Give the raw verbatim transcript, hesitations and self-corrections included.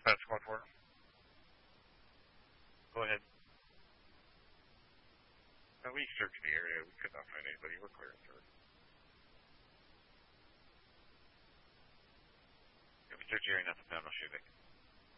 Dispatch squad four. Go ahead. No, we searched the area. We could not find anybody. We're clear, sir. If we search the area, nothing found, I'll shoot it.